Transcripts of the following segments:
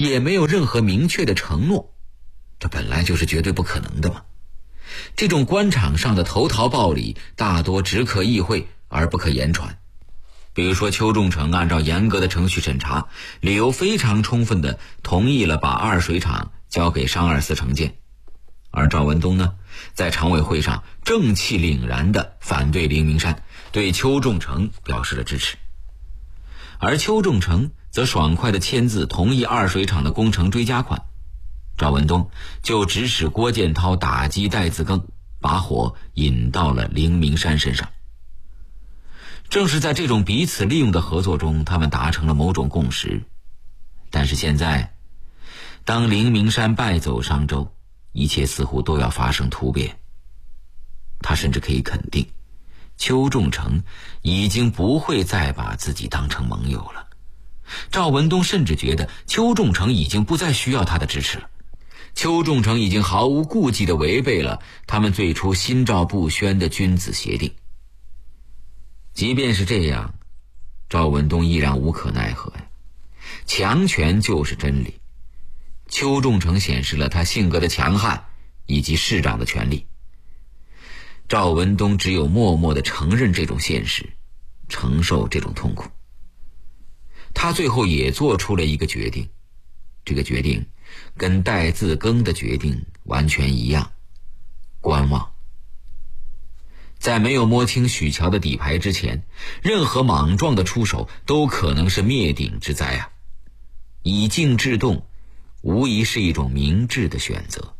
也没有任何明确的承诺，这本来就是绝对不可能的嘛。这种官场上的投桃报李大多只可意会而不可言传。比如说邱仲成按照严格的程序审查，理由非常充分地同意了把二水厂交给商二四承建，而赵文东呢，在常委会上正气凛然地反对林明山，对邱仲成表示了支持。而邱仲成则爽快地签字同意二水厂的工程追加款，赵文东就指使郭建涛打击戴自更，把火引到了林明山身上。正是在这种彼此利用的合作中，他们达成了某种共识。但是现在，当林明山败走商州，一切似乎都要发生突变。他甚至可以肯定，邱仲成已经不会再把自己当成盟友了。赵文东甚至觉得邱仲成已经不再需要他的支持了。邱仲成已经毫无顾忌地违背了他们最初心照不宣的君子协定。即便是这样，赵文东依然无可奈何呀。强权就是真理。邱仲成显示了他性格的强悍以及市长的权力。赵文东只有默默地承认这种现实，承受这种痛苦。他最后也做出了一个决定，这个决定跟戴自更的决定完全一样，观望。在没有摸清许桥的底牌之前，任何莽撞的出手都可能是灭顶之灾啊！以静制动，无疑是一种明智的选择。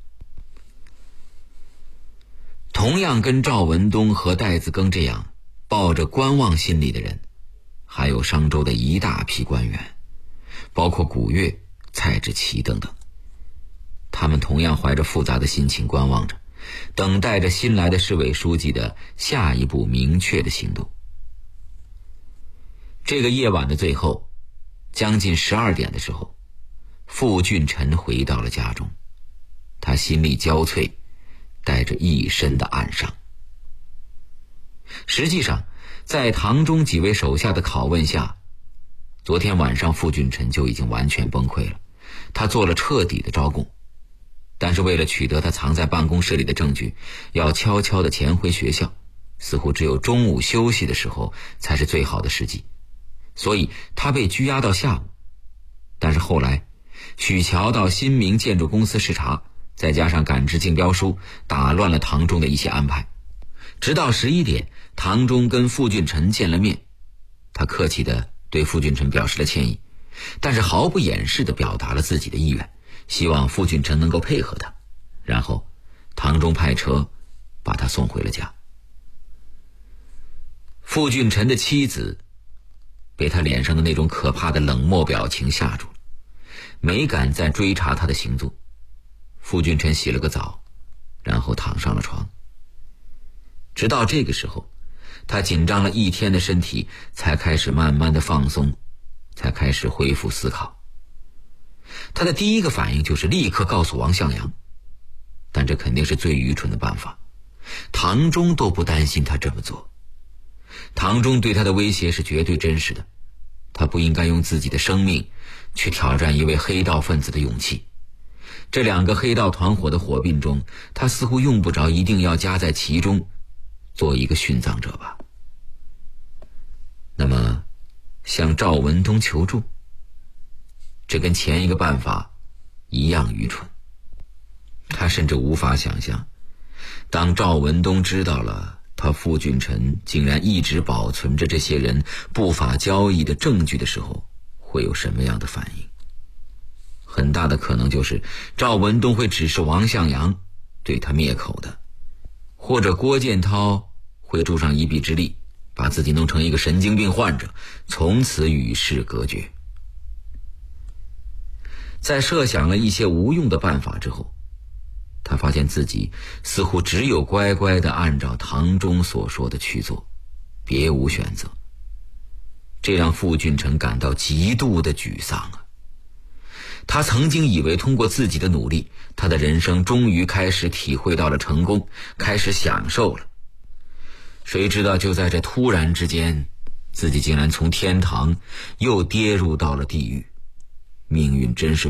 同样跟赵文东和戴自更这样抱着观望心理的人，还有商州的一大批官员，包括古越、蔡志奇等等。他们同样怀着复杂的心情观望着，等待着新来的市委书记的下一步明确的行动。这个夜晚的最后，将近12点的时候，傅俊臣回到了家中。他心力交瘁，带着一身的暗伤。实际上，在堂中几位手下的拷问下，昨天晚上傅俊臣就已经完全崩溃了。他做了彻底的招供，但是为了取得他藏在办公室里的证据，要悄悄地潜回学校，似乎只有中午休息的时候才是最好的时机，所以他被拘押到下午。但是后来许桥到新明建筑公司视察，再加上赶制竞标书，打乱了堂中的一些安排。直到11点，堂中跟傅俊臣见了面，他客气地对傅俊臣表示了歉意，但是毫不掩饰地表达了自己的意愿，希望傅俊臣能够配合他。然后堂中派车把他送回了家。傅俊臣的妻子被他脸上的那种可怕的冷漠表情吓住了，没敢再追查他的行踪。傅俊臣洗了个澡，然后躺上了床。直到这个时候，他紧张了一天的身体才开始慢慢的放松，才开始恢复思考。他的第一个反应就是立刻告诉王向阳，但这肯定是最愚蠢的办法。堂中都不担心他这么做，堂中对他的威胁是绝对真实的，他不应该用自己的生命去挑战一位黑道分子的勇气。这两个黑道团伙的火并中，他似乎用不着一定要加在其中做一个殉葬者吧。那么向赵文东求助，这跟前一个办法一样愚蠢。他甚至无法想象，当赵文东知道了他傅俊臣竟然一直保存着这些人不法交易的证据的时候，会有什么样的反应。很大的可能就是赵文东会指示王向阳对他灭口的，或者郭建涛会助上一臂之力，把自己弄成一个神经病患者，从此与世隔绝。在设想了一些无用的办法之后，他发现自己似乎只有乖乖地按照堂中所说的去做，别无选择。这让傅俊臣感到极度的沮丧啊！他曾经以为通过自己的努力，他的人生终于开始体会到了成功，开始享受了。谁知道就在这突然之间，自己竟然从天堂又跌入到了地狱。命运真是